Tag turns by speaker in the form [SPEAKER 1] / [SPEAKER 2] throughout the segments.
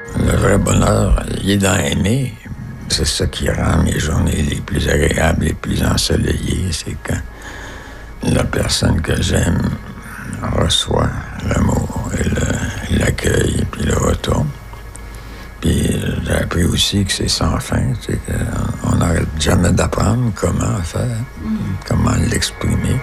[SPEAKER 1] Le vrai bonheur, il est dans aimer. C'est ça qui rend mes journées les plus agréables, les plus ensoleillées. C'est quand la personne que j'aime reçoit l'amour et l'accueil, puis le retour. Puis j'ai appris aussi que c'est sans fin, c'est qu'on n'arrête jamais d'apprendre comment faire, comment l'exprimer.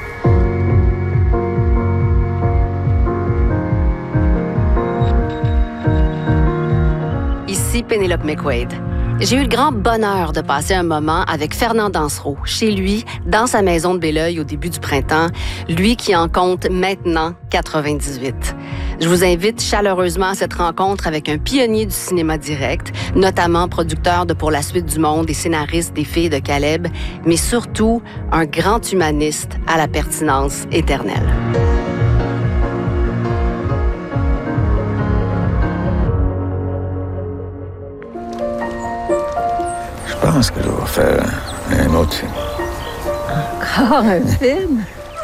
[SPEAKER 2] Ici Pénélope McQuaid. J'ai eu le grand bonheur de passer un moment avec Fernand Dansereau, chez lui, dans sa maison de Belleuil au début du printemps, lui qui en compte maintenant 98. Je vous invite chaleureusement à cette rencontre avec un pionnier du cinéma direct, notamment producteur de Pour la suite du monde et scénariste des Filles de Caleb, mais surtout un grand humaniste à la pertinence éternelle.
[SPEAKER 1] Je pense que je vais faire un autre film.
[SPEAKER 3] Encore un film?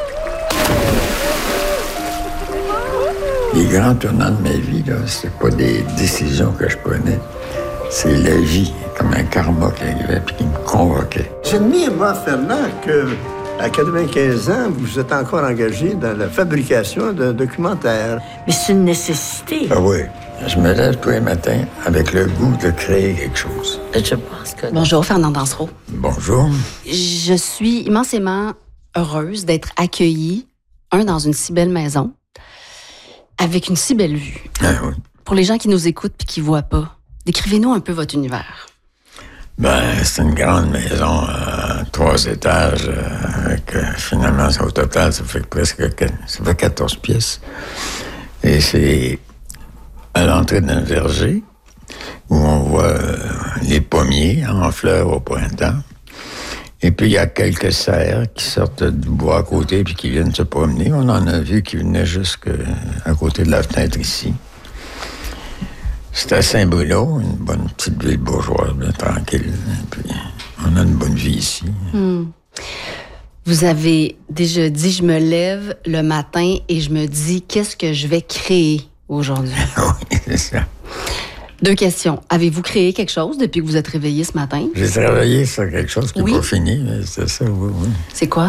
[SPEAKER 1] Les grands tournants de ma vie, là, c'est pas des décisions que je prenais. C'est la vie, comme un karma qui arrivait et qui me convoquait.
[SPEAKER 4] J'admire, moi, Fernand, qu'à 95 ans, vous êtes encore engagé dans la fabrication d'un documentaire.
[SPEAKER 3] Mais c'est une nécessité.
[SPEAKER 1] Ah oui. Je me lève tous les matins avec le goût de créer quelque chose.
[SPEAKER 3] Je pense que...
[SPEAKER 2] Bonjour, Fernand Dansereau.
[SPEAKER 1] Bonjour.
[SPEAKER 2] Je suis immensément heureuse d'être accueillie, dans une si belle maison, avec une si belle vue.
[SPEAKER 1] Ah oui.
[SPEAKER 2] Pour les gens qui nous écoutent et qui ne voient pas, décrivez-nous un peu votre univers.
[SPEAKER 1] C'est une grande maison, 3 étages, avec finalement, au total, ça fait 14 pièces. Et c'est à l'entrée d'un verger où on voit les pommiers en fleurs au printemps. Et puis, il y a quelques cerfs qui sortent du bois à côté puis qui viennent se promener. On en a vu qui venaient jusqu'à côté de la fenêtre ici. C'est à Saint-Bruno, une bonne petite ville bourgeoise, bien tranquille. Et puis, on a une bonne vie ici.
[SPEAKER 2] Vous avez déjà dit, je me lève le matin et je me dis, qu'est-ce que je vais créer aujourd'hui?
[SPEAKER 1] Oui, c'est ça.
[SPEAKER 2] 2 questions. Avez-vous créé quelque chose depuis que vous êtes réveillé ce matin?
[SPEAKER 1] J'ai travaillé sur quelque chose qui n'est pas fini, mais c'est ça, oui.
[SPEAKER 2] C'est quoi?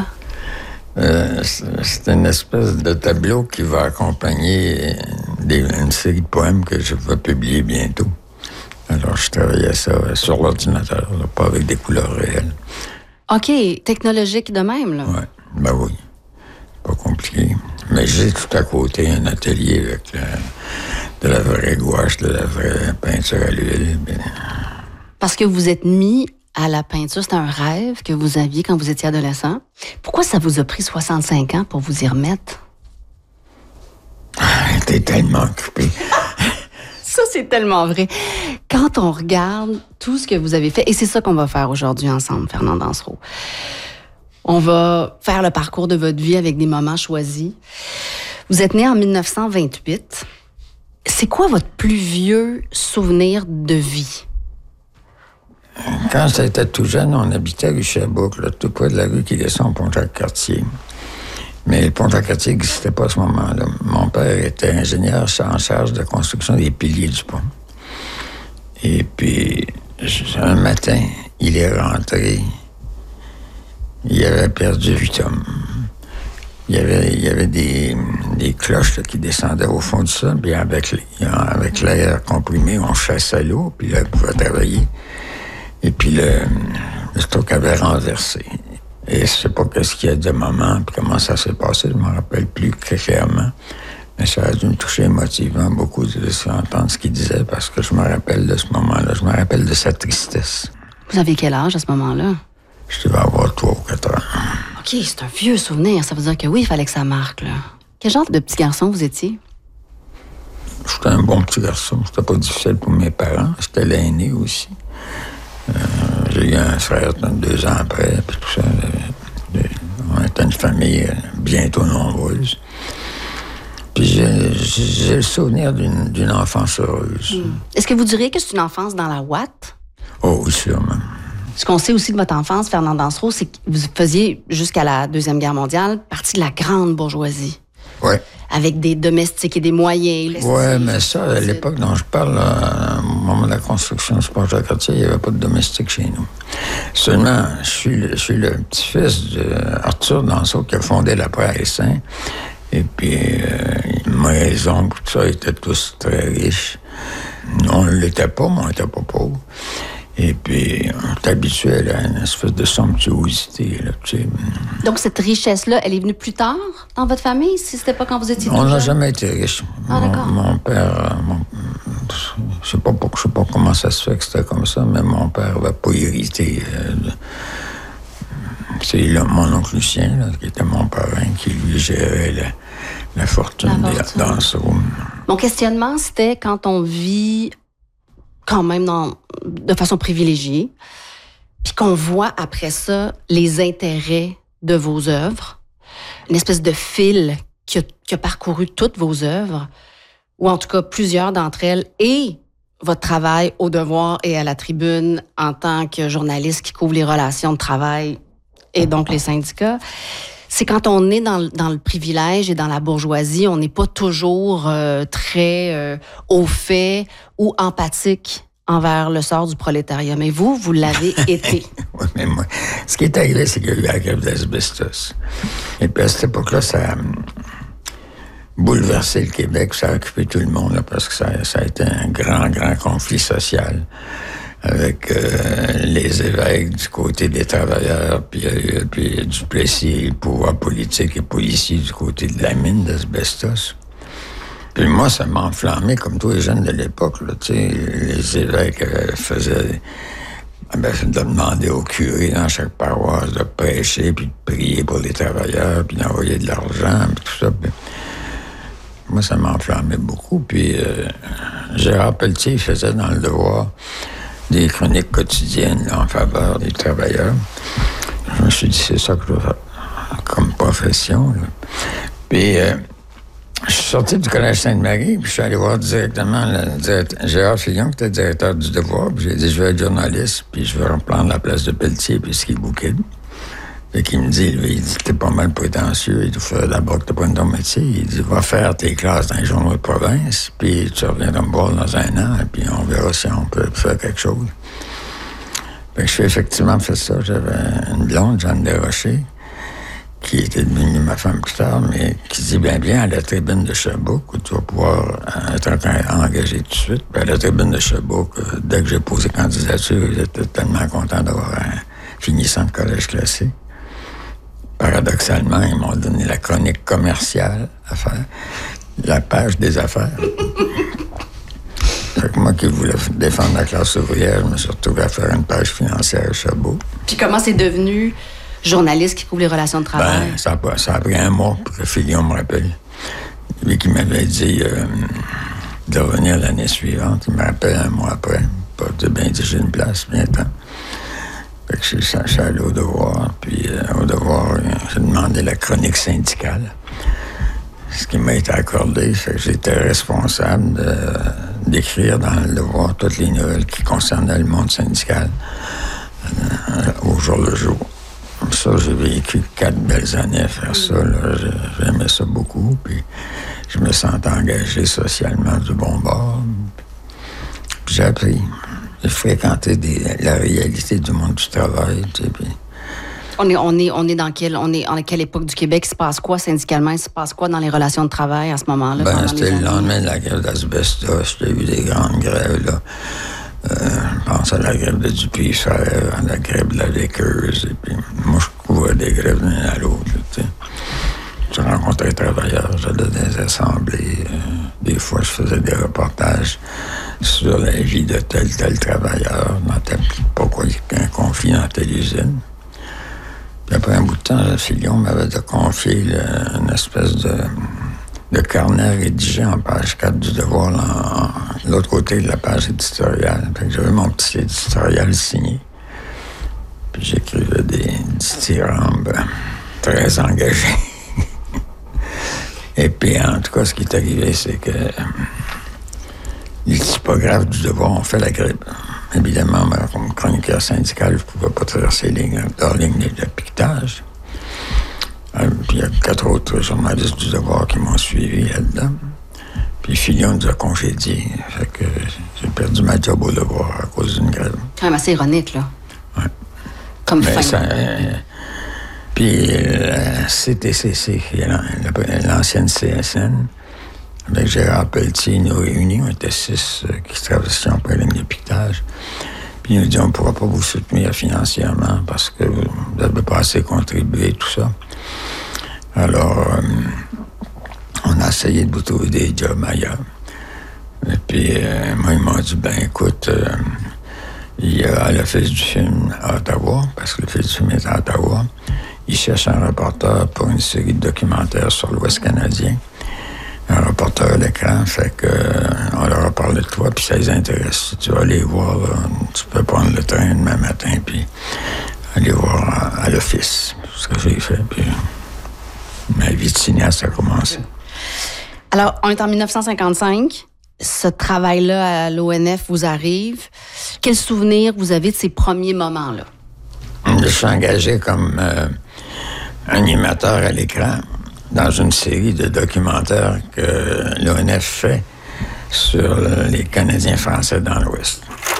[SPEAKER 1] C'est une espèce de tableau qui va accompagner une série de poèmes que je vais publier bientôt. Alors, je travaillais ça sur l'ordinateur, là, pas avec des couleurs réelles.
[SPEAKER 2] OK, technologique de même, là?
[SPEAKER 1] Oui, oui. Pas compliqué. Mais j'ai tout à côté un atelier avec de la vraie gouache, de la vraie peinture à l'huile.
[SPEAKER 2] Parce que vous êtes mis à la peinture, c'était un rêve que vous aviez quand vous étiez adolescent. Pourquoi ça vous a pris 65 ans pour vous y remettre?
[SPEAKER 1] T'es tellement occupé.
[SPEAKER 2] Ça, c'est tellement vrai. Quand on regarde tout ce que vous avez fait, et c'est ça qu'on va faire aujourd'hui ensemble, Fernand Dansereau. On va faire le parcours de votre vie avec des moments choisis. Vous êtes né en 1928. C'est quoi votre plus vieux souvenir de vie?
[SPEAKER 1] Quand j'étais tout jeune, on habitait à rue Sherbrooke, là, tout près de la rue qui descend au Pont-Jacques-Cartier. Mais le Pont-Jacques-Cartier n'existait pas à ce moment-là. Mon père était ingénieur en charge de construction des piliers du pont. Et puis, un matin, il est rentré. Il avait perdu 8 hommes. Il y avait des cloches là, qui descendaient au fond du sol, puis avec l'air comprimé, on chassait l'eau, puis là, on pouvait travailler. Et puis le stock avait renversé. Et je sais pas qu'est-ce qu'il y a de moment, puis comment ça s'est passé, je m'en rappelle plus clairement. Mais ça a dû me toucher émotivement beaucoup de entendre ce qu'il disait, parce que je me rappelle de ce moment-là, je me rappelle de sa tristesse.
[SPEAKER 2] Vous avez quel âge à ce moment-là?
[SPEAKER 1] Je devais avoir 3 ou 4 ans.
[SPEAKER 2] OK, c'est un vieux souvenir. Ça veut dire que oui, il fallait que ça marque, là. Quel genre de petit garçon vous étiez?
[SPEAKER 1] J'étais un bon petit garçon. C'était pas difficile pour mes parents. J'étais l'aîné aussi. J'ai eu un frère 2 ans après, puis tout ça. On était une famille bientôt nombreuse. Puis j'ai le souvenir d'une enfance heureuse.
[SPEAKER 2] Est-ce que vous diriez que c'est une enfance dans la ouate?
[SPEAKER 1] Oh, oui, sûrement.
[SPEAKER 2] Ce qu'on sait aussi de votre enfance, Fernand Dansereau, c'est que vous faisiez, jusqu'à la Deuxième Guerre mondiale, partie de la grande bourgeoisie.
[SPEAKER 1] Oui.
[SPEAKER 2] avec des domestiques et des moyens.
[SPEAKER 1] Oui, mais ça, à l'époque dont je parle, au moment de la construction du Pontac-Cartier, il n'y avait pas de domestique chez nous. Seulement, je suis le petit-fils d'Arthur Danseau qui a fondé la Presse, hein. Et puis, mes oncles, tout ça, étaient tous très riches. On ne l'était pas, mais on n'était pas pauvres. Et puis, on est habitué à une espèce de somptuosité, là, tu sais.
[SPEAKER 2] Donc, cette richesse-là, elle est venue plus tard dans votre famille, si c'était pas quand vous étiez
[SPEAKER 1] On n'a
[SPEAKER 2] jeune?
[SPEAKER 1] jamais été riches.
[SPEAKER 2] Ah, d'accord.
[SPEAKER 1] Mon père... je sais pas comment ça se fait que c'était comme ça, mais mon père n'avait pas hérité. C'est mon oncle Lucien, là, qui était mon parrain, qui lui gérait la fortune des Danseau.
[SPEAKER 2] Mon questionnement, c'était quand on vit quand même de façon privilégiée, puis qu'on voit après ça les intérêts de vos œuvres, une espèce de fil qui a parcouru toutes vos œuvres, ou en tout cas plusieurs d'entre elles, et votre travail au Devoir et à la Tribune en tant que journaliste qui couvre les relations de travail et donc les syndicats. C'est quand on est dans le privilège et dans la bourgeoisie, on n'est pas toujours très au fait ou empathique envers le sort du prolétariat. Mais vous l'avez été.
[SPEAKER 1] Oui, mais moi, ce qui est arrivé, c'est qu'il y a eu la grève d'asbestos. Et puis à cette époque-là, ça a bouleversé le Québec, ça a occupé tout le monde, là, parce que ça a été un grand conflit social avec les évêques du côté des travailleurs, puis Duplessis, le pouvoir politique et policier du côté de la mine d'asbestos. Puis moi, ça m'a enflammé, comme tous les jeunes de l'époque, là, tu sais, les évêques faisaient de demander au curé dans chaque paroisse de prêcher, puis de prier pour les travailleurs, puis d'envoyer de l'argent, puis tout ça. Puis moi, ça m'a enflammé beaucoup. Puis Gérard Pelletier faisait dans Le Devoir des chroniques quotidiennes là, en faveur des travailleurs. Je me suis dit, c'est ça que je veux faire comme profession. Là. Puis, je suis sorti du Collège Sainte-Marie, puis je suis allé voir directement Gérard Fillon, qui était directeur du Devoir. Puis j'ai dit, je veux être journaliste, puis je veux reprendre la place de Pelletier, puis ce qui est bouquet. Fait qu'il me dit, lui, il dit, t'es pas mal prétentieux, il faut d'abord que tu prennes ton métier. Il dit, va faire tes classes dans les journaux de province, puis tu reviendras me voir dans un an, et puis on verra si on peut faire quelque chose. Fait que je suis effectivement fait ça. J'avais une blonde, Jeanne Desrochers, qui était devenue ma femme plus tard, mais qui dit, bien, à la Tribune de Sherbrooke, où tu vas pouvoir être engagé tout de suite. Puis à la Tribune de Sherbrooke, dès que j'ai posé candidature, j'étais tellement content d'avoir un finissant de collège classique. Paradoxalement, ils m'ont donné la chronique commerciale à faire, la page des affaires. Fait que moi qui voulais défendre la classe ouvrière, je me suis retrouvé à faire une page financière à Sherbrooke. Puis
[SPEAKER 2] comment c'est devenu journaliste qui couvre les relations de travail?
[SPEAKER 1] Ça a pris un mois pour que Fillon me rappelle. Lui qui m'avait dit de revenir l'année suivante, il me rappelle un mois après. Pas de bien dire j'ai une place, bien temps. Fait que je suis allé au Devoir, puis au Devoir, j'ai demandé la chronique syndicale, ce qui m'a été accordé. Fait que j'étais responsable d'écrire dans le Devoir toutes les nouvelles qui concernaient le monde syndical au jour le jour. Ça, j'ai vécu 4 belles années à faire ça. J'aimais ça beaucoup, puis je me sentais engagé socialement du bon bord. Puis j'ai appris. J'ai fréquenté la réalité du monde du travail, tu sais, puis...
[SPEAKER 2] On est dans quelle époque du Québec? Il se passe quoi syndicalement? Il se passe quoi dans les relations de travail à ce moment-là?
[SPEAKER 1] C'était le lendemain de la grève d'asbestos. J'ai eu des grandes grèves, là. Je pense à la grève de Dupuis-Frères, à la grève de la Laqueuse. Et puis, moi, je couvrais des grèves l'une à l'autre, tu sais. Je rencontrais les travailleurs, j'allais dans des assemblées. Des fois, je faisais des reportages sur la vie de tel travailleur, pourquoi il y a un conflit dans telle usine. Puis après un bout de temps, Fillon m'avait confié une espèce de carnet rédigé en page 4 du Devoir, de l'autre côté de la page éditoriale. Fait que j'avais mon petit éditorial signé. Puis j'écrivais des dithyrambes très engagés. Et puis, en tout cas, ce qui est arrivé, c'est que les typographes du Devoir ont fait la grève. Évidemment, comme chroniqueur syndical, je ne pouvais pas traverser leur ligne de piquetage. Puis il y a 4 autres journalistes du Devoir qui m'ont suivi là-dedans. Puis Fillon nous a congédiés. Fait que j'ai perdu ma job au Devoir à cause d'une grève.
[SPEAKER 2] Quand même assez ironique, là.
[SPEAKER 1] Ouais.
[SPEAKER 2] Comme
[SPEAKER 1] Mais
[SPEAKER 2] fin.
[SPEAKER 1] Puis la CTCC, qui est l'ancienne CSN, avec Gérard Pelletier, nous réunis, on était 6 qui traversaient en ligne de piquetage. Puis il nous dit, on ne pourra pas vous soutenir financièrement parce que vous n'avez pas assez contribué, tout ça. Alors, on a essayé de vous trouver des jobs ailleurs. Et puis, moi, ils m'ont dit, ben écoute, il y a l'Office du film à Ottawa, parce que l'Office du film est à Ottawa. Ils cherchent un reporter pour une série de documentaires sur l'Ouest canadien. Un reporter à l'écran, fait que on leur a parlé de toi, puis ça les intéresse. Si tu vas aller voir, là, tu peux prendre le train demain matin, puis aller voir à l'office. C'est ce que j'ai fait, puis ma vie de cinéaste a commencé.
[SPEAKER 2] Alors, on est en 1955. Ce travail-là à l'ONF vous arrive. Quel souvenir vous avez de ces premiers moments-là?
[SPEAKER 1] Je suis engagé comme animateur à l'écran dans une série de documentaires que l'ONF fait sur les Canadiens français dans l'Ouest.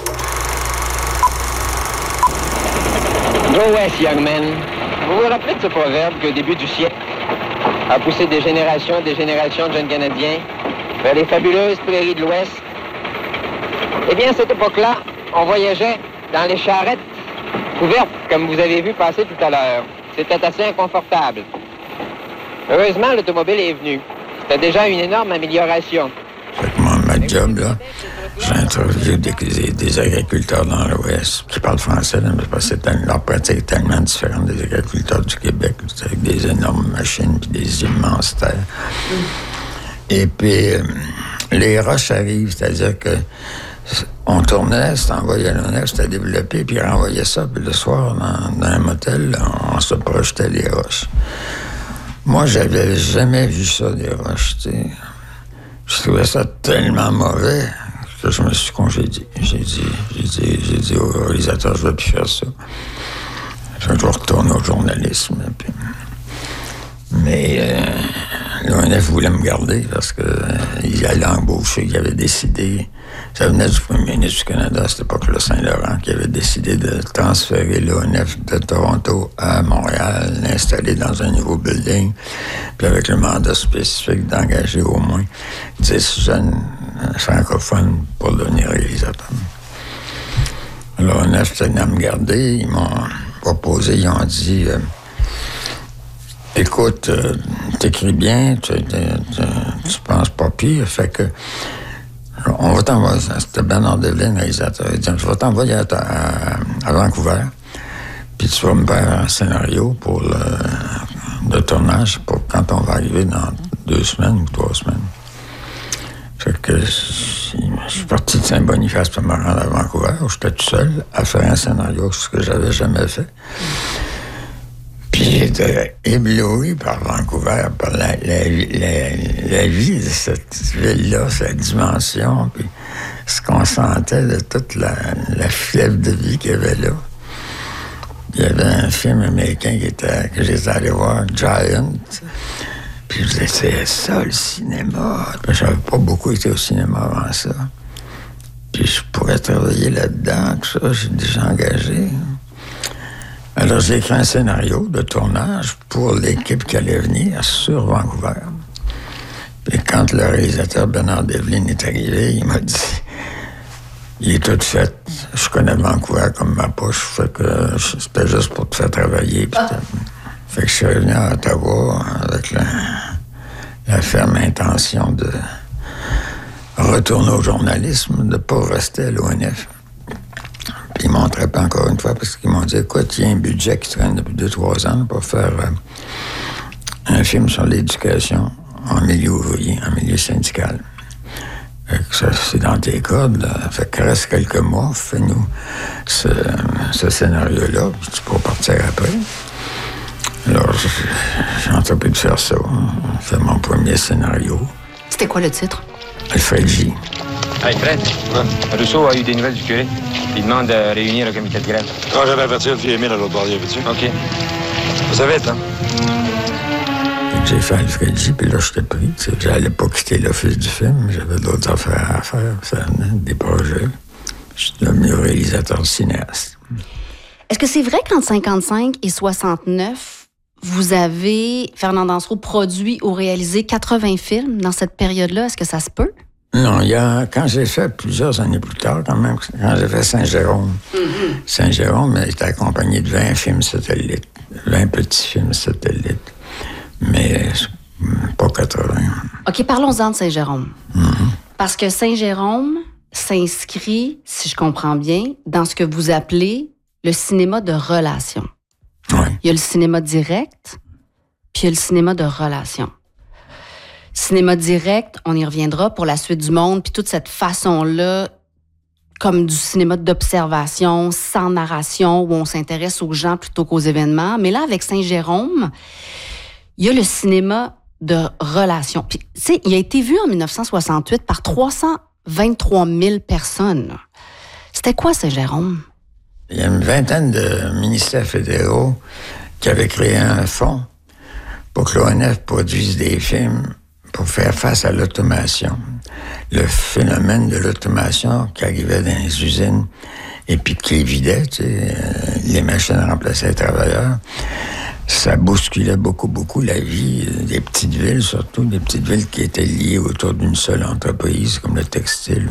[SPEAKER 5] Go West, young men. Vous vous rappelez de ce proverbe qu'au début du siècle a poussé des générations de jeunes Canadiens vers les fabuleuses prairies de l'Ouest? Eh bien, à cette époque-là, on voyageait dans les charrettes couvertes, comme vous avez vu passer tout à l'heure. C'était assez inconfortable. Heureusement, l'automobile est venue. C'était déjà une énorme amélioration.
[SPEAKER 1] Fait que moi, ma job, là, j'ai interviewé des agriculteurs dans l'Ouest qui parlent français, là, mais parce que leur pratique est tellement différente des agriculteurs du Québec, avec des énormes machines et des immenses terres. Et puis, les roches arrivent, c'est-à-dire que on tournait, c'était envoyé à l'ONF, c'était développé, puis on renvoyait ça, puis le soir, dans un motel, là, on se projetait les roches. Moi, j'avais jamais vu ça, des roches, tu sais. Je trouvais ça tellement mauvais que je me suis congédié. J'ai dit au réalisateur, je ne vais plus faire ça. Je vais retourner au journalisme. Puis... Mais l'ONF voulait me garder parce qu'il allait embaucher, il avait décidé. Ça venait du premier ministre du Canada à cette époque-là, Saint-Laurent, qui avait décidé de transférer l'ONF de Toronto à Montréal, l'installer dans un nouveau building, puis avec le mandat spécifique d'engager au moins 10 jeunes francophones pour devenir réalisateurs. L'ONF tenait à me garder, ils m'ont proposé, ils ont dit... Écoute, t'écris bien, tu penses pas pire, fait que on va t'envoyer, c'était Bernard Devlin, réalisateur, il dit, je vais t'envoyer à Vancouver, puis tu vas me faire un scénario pour le tournage, pour quand on va arriver dans 2 semaines ou 3 semaines. Fait que je suis parti de Saint-Boniface pour me rendre à Vancouver, où j'étais tout seul à faire un scénario, ce que j'avais jamais fait. Puis j'étais ébloui par Vancouver, par la vie de cette ville-là, sa dimension, puis ce qu'on sentait de toute la fièvre de vie qu'il y avait là. Il y avait un film américain que j'étais allé voir, Giant. Puis je disais, c'est ça le cinéma. Puis j'avais pas beaucoup été au cinéma avant ça. Puis je pourrais travailler là-dedans, tout ça, j'ai déjà engagé. Alors, j'ai écrit un scénario de tournage pour l'équipe qui allait venir sur Vancouver. Puis quand le réalisateur Bernard Devlin est arrivé, il m'a dit, il est tout fait. Je connais Vancouver comme ma poche, fait que c'était juste pour te faire travailler. Fait que je suis revenu à Ottawa avec la ferme intention de retourner au journalisme, de ne pas rester à l'ONF. Puis ils m'ont attrapé encore une fois parce qu'ils m'ont dit, écoute, il y a un budget qui traîne depuis 2-3 ans pour faire un film sur l'éducation en milieu ouvrier, en milieu syndical. Fait que ça, c'est dans tes cordes, là. Fait que reste quelques mois, fais-nous ce scénario-là, puis tu pourras partir après. Alors, j'ai entrepris de faire ça. J'ai fait mon premier scénario.
[SPEAKER 2] C'était quoi le titre?
[SPEAKER 1] Alfred J.
[SPEAKER 6] Hey Fred, Rousseau a eu des nouvelles du curé. Il demande de réunir le comité de grève.
[SPEAKER 7] Quand j'avais averti le vieux Émile à l'autre bord, veux-tu?
[SPEAKER 6] OK. Ça va être, hein?
[SPEAKER 1] J'ai fait Alfredji, puis là, j'étais pris. J'allais pas quitter l'office du film. J'avais d'autres affaires à faire. Ça venait, des projets. Je suis devenu réalisateur cinéaste.
[SPEAKER 2] Est-ce que c'est vrai qu'entre 55 et 69, vous avez, Fernand Dansereau, produit ou réalisé 80 films dans cette période-là? Est-ce que ça se peut?
[SPEAKER 1] Non, quand j'ai fait plusieurs années plus tard, quand même, quand j'ai fait Saint-Jérôme, Saint-Jérôme était accompagné de 20 films satellites, 20 petits films satellites, mais pas 80.
[SPEAKER 2] OK, parlons-en de Saint-Jérôme. Parce que Saint-Jérôme s'inscrit, si je comprends bien, dans ce que vous appelez le cinéma de relation.
[SPEAKER 1] Oui.
[SPEAKER 2] Il y a le cinéma direct, puis il y a le cinéma de relation. Cinéma direct, on y reviendra pour la suite du monde, puis toute cette façon-là, comme du cinéma d'observation, sans narration, où on s'intéresse aux gens plutôt qu'aux événements. Mais là, avec Saint-Jérôme, il y a le cinéma de relation. Puis, tu sais, il a été vu en 1968 par 323 000 personnes. C'était quoi, Saint-Jérôme?
[SPEAKER 1] Il y a une vingtaine de ministères fédéraux qui avaient créé un fonds pour que l'ONF produise des films pour faire face à l'automation. Le phénomène de l'automation qui arrivait dans les usines et puis qui évidait, tu sais, les machines remplaçaient les travailleurs. Ça bousculait beaucoup la vie des petites villes, surtout des petites villes qui étaient liées autour d'une seule entreprise, comme le textile.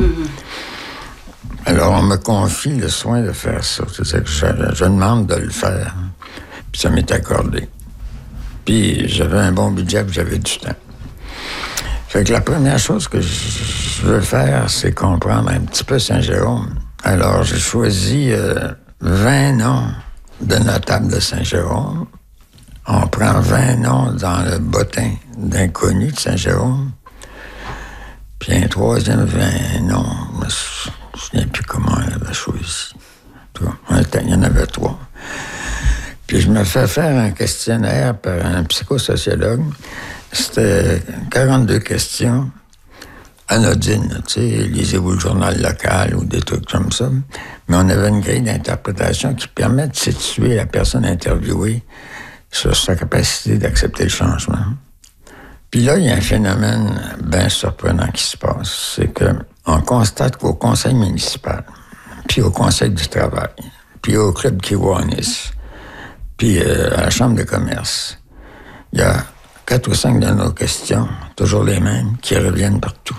[SPEAKER 1] Alors, on me confie le soin de faire ça. C'est-à-dire que je demande de le faire. Puis ça m'est accordé. Puis j'avais un bon budget, puis j'avais du temps. Fait que la première chose que je veux faire, c'est comprendre un petit peu Saint-Jérôme. Alors, j'ai choisi 20 noms de notables de Saint-Jérôme. On prend 20 noms dans le bottin d'inconnus de Saint-Jérôme. Puis un troisième 20 noms. Je me souviens plus comment elle avait choisi. Il y en avait 3. Puis je me fais faire un questionnaire par un psychosociologue. C'était 42 questions anodines, tu sais, lisez-vous le journal local ou des trucs comme ça. Mais on avait une grille d'interprétation qui permet de situer la personne interviewée sur sa capacité d'accepter le changement. Puis là, il y a un phénomène bien surprenant qui se passe. C'est qu'on constate qu'au conseil municipal, puis au conseil du travail, puis au club Kiwanis, puis à la chambre de commerce, il y a 4 ou 5 de nos questions, toujours les mêmes, qui reviennent partout.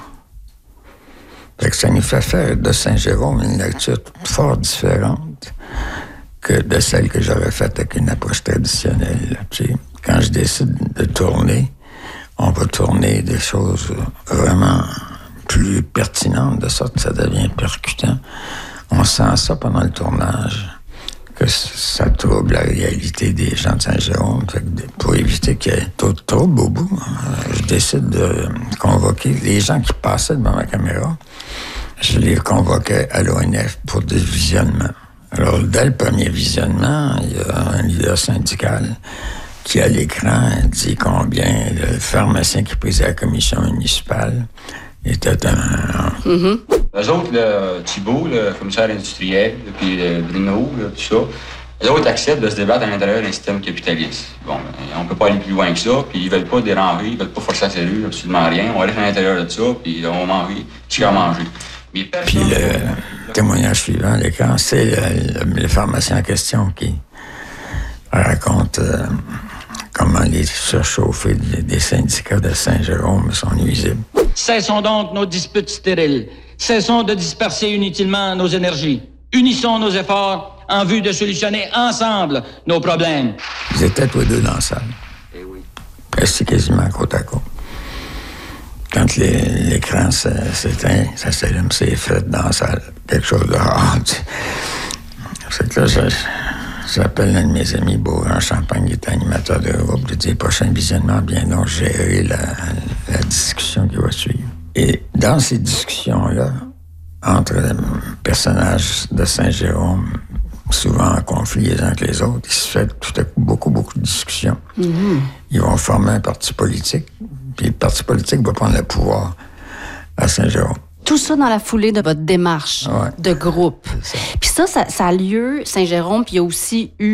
[SPEAKER 1] Fait que ça nous fait faire de Saint-Jérôme une lecture fort différente que de celle que j'aurais faite avec une approche traditionnelle. Tu sais, quand je décide de tourner, on va tourner des choses vraiment plus pertinentes, de sorte que ça devient percutant. On sent ça pendant le tournage, que ça trouble la réalité des gens de Saint-Jérôme. Pour éviter qu'il y ait trop de trouble au bout, je décide de convoquer les gens qui passaient devant ma caméra. Je les convoquais à l'ONF pour des visionnements. Alors, dès le premier visionnement, il y a un leader syndical qui, à l'écran, dit combien le pharmacien qui présidait la commission municipale était un...
[SPEAKER 6] Eux autres, là, Thibault, le commissaire industriel, puis Bruno, là, tout ça, eux autres acceptent de se débattre à l'intérieur d'un système capitaliste. Bon, on peut pas aller plus loin que ça, puis ils veulent pas déranger, ils veulent pas forcer la cellule, absolument rien. On reste à l'intérieur de ça, puis on va manger, tu vas manger.
[SPEAKER 1] Puis le témoignage suivant à l'écran, c'est le pharmacien en question qui raconte comment les surchauffés des syndicats de Saint-Jérôme sont nuisibles.
[SPEAKER 7] Cessons donc nos disputes stériles. Cessons de disperser inutilement nos énergies. Unissons nos efforts en vue de solutionner ensemble nos problèmes.
[SPEAKER 1] Ils étaient tous les deux dans la salle. Presque quasiment côte à côte. Quand l'écran s'éteint, ça s'allume, c'est fait dans la salle. Quelque chose de rare. C'est que là, j'appelle un de mes amis, Beaugrand Champagne, qui est animateur de groupe, je dis, prochain visionnement, bien donc gérer la discussion qui va suivre. Et dans ces discussions-là, entre les personnages de Saint-Jérôme, souvent en conflit les uns avec les autres, il se fait tout à coup beaucoup de discussions. Ils vont former un parti politique, puis le parti politique va prendre le pouvoir à Saint-Jérôme.
[SPEAKER 2] Tout ça dans la foulée de votre démarche de groupe. Puis ça a lieu, Saint-Jérôme, puis il y a aussi eu